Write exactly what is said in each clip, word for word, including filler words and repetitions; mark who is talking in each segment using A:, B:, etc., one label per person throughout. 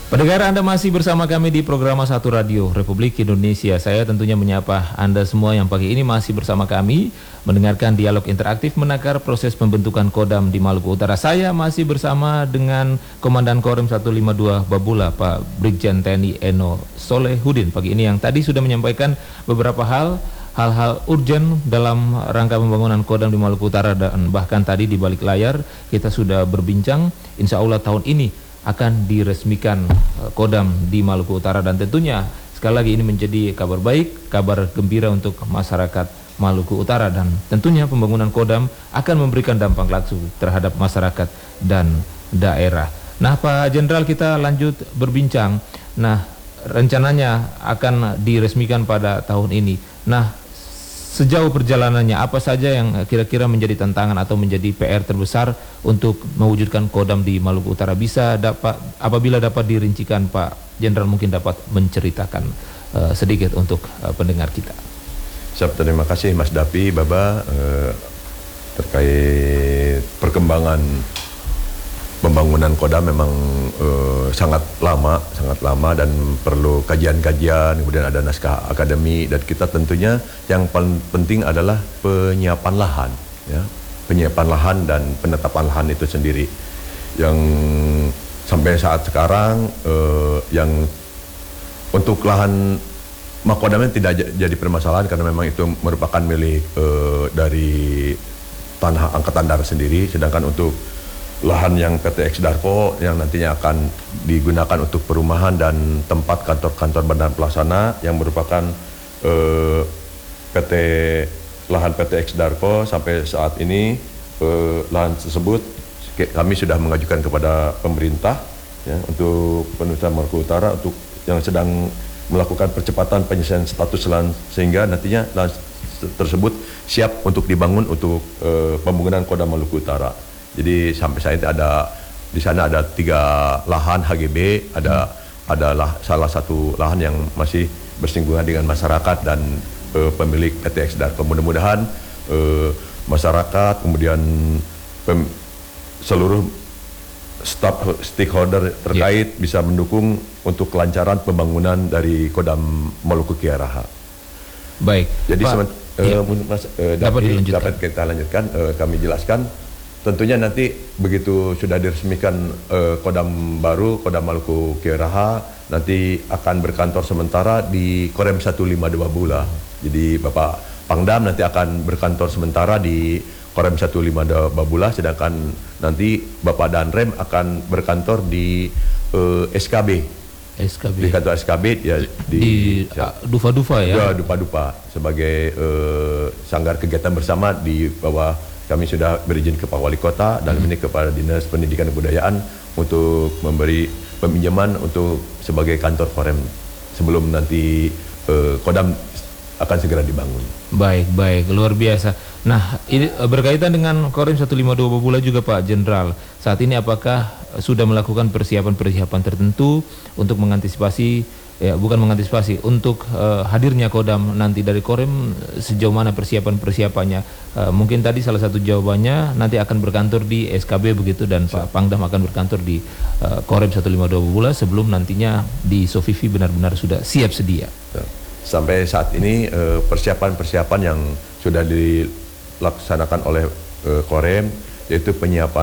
A: Pendengar, Anda masih bersama kami di program Satu Radio Republik Indonesia. Saya tentunya menyapa Anda semua yang pagi ini masih bersama kami mendengarkan dialog interaktif menakar proses pembentukan Kodam di Maluku Utara. Saya masih bersama dengan Komandan Korem seratus lima puluh dua Babula, Pak Brigjen T N I Eno Solehudin pagi ini, yang tadi sudah menyampaikan beberapa hal hal-hal urgen dalam rangka pembangunan Kodam di Maluku Utara, dan bahkan tadi di balik layar kita sudah berbincang insya Allah tahun ini akan diresmikan uh, Kodam di Maluku Utara, dan tentunya sekali lagi ini menjadi kabar baik, kabar gembira untuk masyarakat Maluku Utara, dan tentunya pembangunan Kodam akan memberikan dampak langsung terhadap masyarakat dan daerah. Nah, Pak Jenderal, kita lanjut berbincang. Nah, rencananya akan diresmikan pada tahun ini. Nah, sejauh perjalanannya apa saja yang kira-kira menjadi tantangan atau menjadi P R terbesar untuk mewujudkan Kodam di Maluku Utara? Bisa dapat, apabila dapat dirincikan Pak Jenderal, mungkin dapat menceritakan uh, sedikit untuk uh, pendengar kita.
B: Siap, terima kasih Mas Dapi, Baba, uh, terkait perkembangan pembangunan Kodam memang uh, sangat lama, sangat lama dan perlu kajian-kajian, kemudian ada naskah akademi, dan kita tentunya yang paling penting adalah penyiapan lahan, ya, penyiapan lahan dan penetapan lahan itu sendiri. Yang sampai saat sekarang uh, yang untuk lahan Makodamnya tidak jadi permasalahan karena memang itu merupakan milik uh, dari Tanah Angkatan Darat sendiri, sedangkan untuk lahan yang P T Exdarko yang nantinya akan digunakan untuk perumahan dan tempat kantor-kantor badan pelaksana yang merupakan eh, P T lahan P T Exdarko, sampai saat ini eh, lahan tersebut kami sudah mengajukan kepada pemerintah, ya, untuk penulisan Maluku Utara untuk yang sedang melakukan percepatan penyelesaian status lahan sehingga nantinya lahan tersebut siap untuk dibangun untuk eh, pembangunan Kodam Maluku Utara. Jadi sampai saat ini ada di sana ada tiga lahan H G B, ada hmm. adalah salah satu lahan yang masih bersinggungan dengan masyarakat dan e, pemilik P T Exdarko. Mudah-mudahan e, masyarakat kemudian pem, seluruh staf stakeholder terkait yeah. bisa mendukung untuk kelancaran pembangunan dari Kodam Maluku Kiaraha.
A: Baik.
B: Jadi
A: Pak,
B: semen,
A: ya.
B: e, mas, e,
A: dapat,
B: dapat, dapat kita lanjutkan, e, kami jelaskan. Tentunya nanti begitu sudah diresmikan eh, Kodam baru, Kodam Maluku Kiaraha, nanti akan berkantor sementara di Korem seratus lima puluh dua Babula. Jadi Bapak Pangdam nanti akan berkantor sementara di Korem seratus lima puluh dua Babula, sedangkan nanti Bapak Danrem akan berkantor di eh, S K B.
A: S K B.
B: Di kantor S K B ya di,
A: di ya, Dufa-Dufa ya.
B: Ya, Dufa-Dufa sebagai eh, sanggar kegiatan bersama di bawah. Kami sudah berizin ke Pak Wali Kota dan hmm. ini kepada Dinas Pendidikan dan Kebudayaan untuk memberi peminjaman untuk sebagai kantor Korem sebelum nanti eh, Kodam akan segera dibangun.
A: Baik, baik, luar biasa. Nah, ini berkaitan dengan Korem seratus lima puluh dua Babula juga Pak Jenderal. Saat ini apakah sudah melakukan persiapan-persiapan tertentu untuk mengantisipasi, ya bukan mengantisipasi, untuk uh, hadirnya Kodam nanti dari Korem, sejauh mana persiapan-persiapannya? Uh, mungkin tadi salah satu jawabannya nanti akan berkantor di S K B begitu, dan Pak Pangdam akan berkantor di uh, Korem seratus lima puluh dua Babula sebelum nantinya di Sofifi benar-benar sudah siap sedia.
B: Sampai saat ini uh, persiapan-persiapan yang sudah dilaksanakan oleh uh, Korem, yaitu penyiapan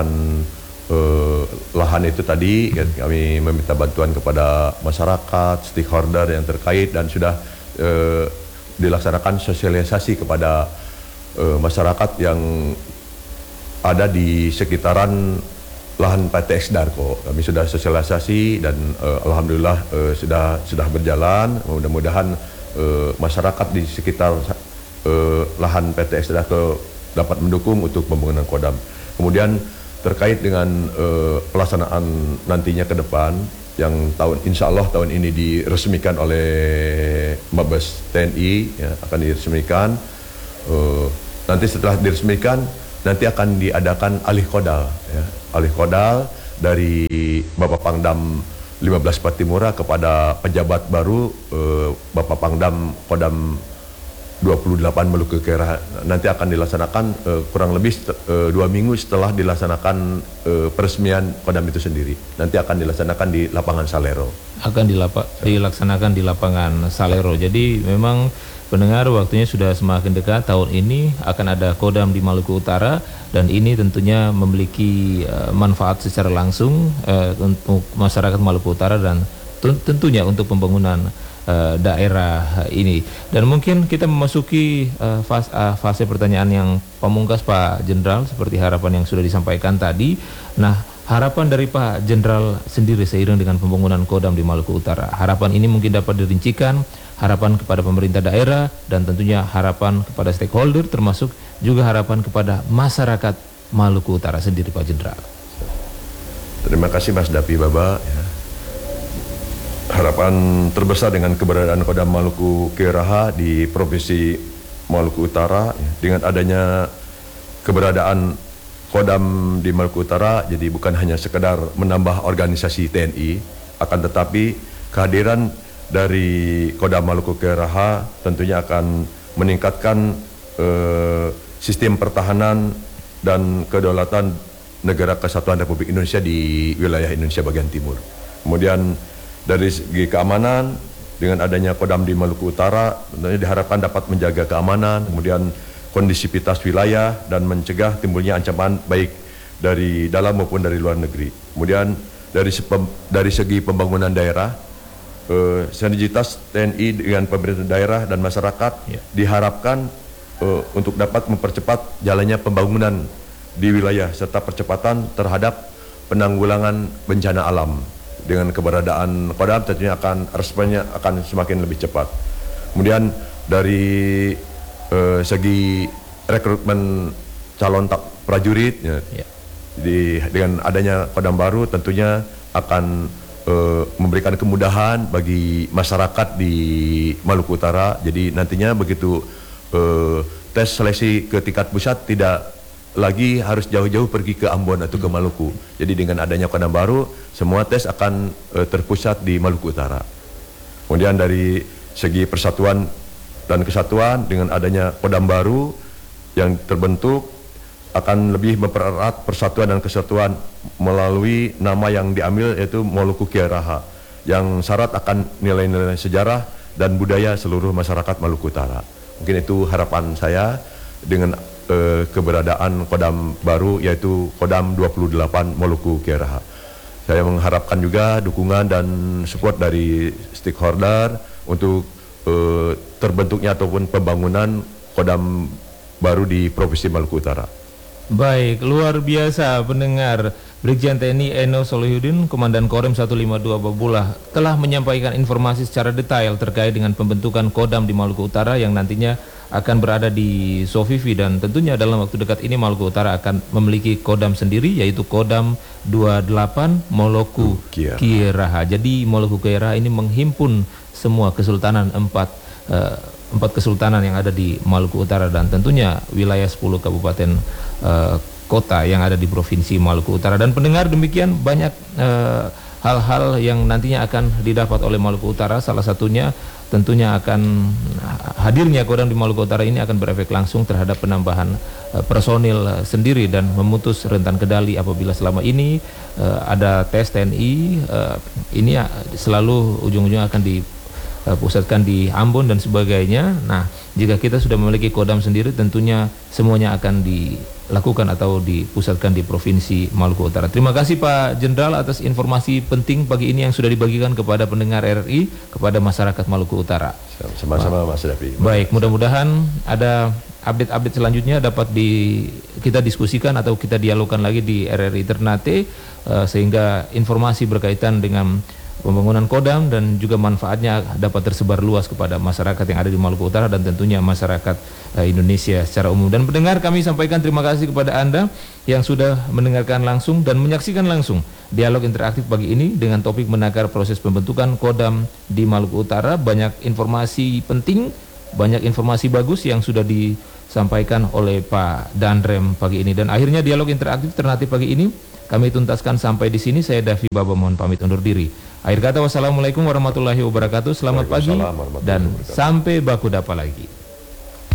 B: Uh, lahan itu tadi kami meminta bantuan kepada masyarakat, stakeholder yang terkait, dan sudah uh, dilaksanakan sosialisasi kepada uh, masyarakat yang ada di sekitaran lahan P T Exdarko. Kami sudah sosialisasi dan uh, alhamdulillah uh, sudah sudah berjalan. Mudah-mudahan uh, masyarakat di sekitar uh, lahan P T Exdarko dapat mendukung untuk pembangunan Kodam. Kemudian terkait dengan uh, pelaksanaan nantinya ke depan yang tahun insya Allah tahun ini diresmikan oleh Mabes T N I, ya, akan diresmikan. Uh, nanti setelah diresmikan nanti akan diadakan alih kodal, ya, alih kodal dari Bapak Pangdam lima belas Patimura kepada pejabat baru uh, Bapak Pangdam Kodam dua puluh delapan Maluku Utara nanti akan dilaksanakan uh, kurang lebih uh, dua minggu setelah dilaksanakan uh, peresmian Kodam itu sendiri. Nanti akan dilaksanakan di lapangan Salero.
A: Akan dilapa, dilaksanakan di lapangan Salero. Jadi memang pendengar, waktunya sudah semakin dekat. Tahun ini akan ada Kodam di Maluku Utara dan ini tentunya memiliki uh, manfaat secara langsung uh, untuk masyarakat Maluku Utara dan tentunya untuk pembangunan Uh, daerah ini. Dan mungkin kita memasuki uh, fase, uh, fase pertanyaan yang pamungkas Pak Jenderal, seperti harapan yang sudah disampaikan tadi. Nah, harapan dari Pak Jenderal sendiri seiring dengan pembangunan Kodam di Maluku Utara, harapan ini mungkin dapat dirincikan, harapan kepada pemerintah daerah dan tentunya harapan kepada stakeholder, termasuk juga harapan kepada masyarakat Maluku Utara sendiri, Pak Jenderal.
B: Terima kasih Mas Dapi Baba. Ya. Harapan terbesar dengan keberadaan Kodam Maluku Utara di Provinsi Maluku Utara, ya, dengan adanya keberadaan Kodam di Maluku Utara, jadi bukan hanya sekedar menambah organisasi T N I, akan tetapi kehadiran dari Kodam Maluku Utara tentunya akan meningkatkan eh, sistem pertahanan dan kedaulatan Negara Kesatuan Republik Indonesia di wilayah Indonesia bagian timur. Kemudian dari segi keamanan, dengan adanya Kodam di Maluku Utara, tentunya diharapkan dapat menjaga keamanan, kemudian kondisivitas wilayah dan mencegah timbulnya ancaman baik dari dalam maupun dari luar negeri. Kemudian dari dari segi pembangunan daerah, eh, sinergitas T N I dengan pemerintah daerah dan masyarakat ya, diharapkan eh, untuk dapat mempercepat jalannya pembangunan di wilayah serta percepatan terhadap penanggulangan bencana alam. Dengan keberadaan Kodam tentunya akan responnya akan semakin lebih cepat. Kemudian dari eh, segi rekrutmen calon prajurit, ya, ya. Di, dengan adanya Kodam baru tentunya akan eh, memberikan kemudahan bagi masyarakat di Maluku Utara. Jadi nantinya begitu eh, tes seleksi ke tingkat pusat tidak lagi harus jauh-jauh pergi ke Ambon atau ke Maluku. Jadi dengan adanya Kodam baru, semua tes akan e, terpusat di Maluku Utara. Kemudian dari segi persatuan dan kesatuan, dengan adanya Kodam baru yang terbentuk akan lebih mempererat persatuan dan kesatuan melalui nama yang diambil, yaitu Maluku Utara, yang syarat akan nilai-nilai sejarah dan budaya seluruh masyarakat Maluku Utara. Mungkin itu harapan saya dengan Eh, keberadaan Kodam baru, yaitu Kodam dua puluh delapan Maluku Utara. Saya mengharapkan juga dukungan dan support dari stakeholder untuk eh, terbentuknya ataupun pembangunan Kodam baru di Provinsi Maluku Utara.
A: Baik, luar biasa pendengar. Brigjen T N I Eno Solihuddin, Komandan Korem seratus lima puluh dua Babula, telah menyampaikan informasi secara detail terkait dengan pembentukan Kodam di Maluku Utara yang nantinya akan berada di Sofifi, dan tentunya dalam waktu dekat ini Maluku Utara akan memiliki Kodam sendiri, yaitu Kodam dua puluh delapan Maluku Utara. Jadi Maluku Utara ini menghimpun semua kesultanan empat uh, empat kesultanan yang ada di Maluku Utara dan tentunya wilayah sepuluh kabupaten uh, kota yang ada di Provinsi Maluku Utara. Dan pendengar, demikian banyak uh, hal-hal yang nantinya akan didapat oleh Maluku Utara. Salah satunya tentunya akan hadirnya Kodam di Maluku Utara ini akan berefek langsung terhadap penambahan uh, personil uh, sendiri dan memutus rentan kendali apabila selama ini uh, ada tes T N I, uh, ini uh, selalu ujung-ujungnya akan dipusatkan di Ambon dan sebagainya. Nah, jika kita sudah memiliki Kodam sendiri, tentunya semuanya akan dilakukan atau dipusatkan di Provinsi Maluku Utara. Terima kasih Pak Jenderal atas informasi penting pagi ini yang sudah dibagikan kepada pendengar R R I, kepada masyarakat Maluku Utara.
B: Sama-sama Mas Davi.
A: Baik, mudah-mudahan ada update-update selanjutnya dapat di kita diskusikan atau kita dialogkan lagi di R R I Ternate, uh, sehingga informasi berkaitan dengan pembangunan Kodam dan juga manfaatnya dapat tersebar luas kepada masyarakat yang ada di Maluku Utara dan tentunya masyarakat uh, Indonesia secara umum. Dan pendengar, kami sampaikan terima kasih kepada Anda yang sudah mendengarkan langsung dan menyaksikan langsung dialog interaktif pagi ini dengan topik menakar proses pembentukan Kodam di Maluku Utara. Banyak informasi penting, banyak informasi bagus yang sudah disampaikan oleh Pak Dandrem pagi ini. Dan akhirnya dialog interaktif Ternate pagi ini kami tuntaskan sampai di sini. Saya Davi Baba mohon pamit undur diri. Akhir kata, wassalamualaikum warahmatullahi wabarakatuh. Selamat pagi dan sampai baku dapa lagi.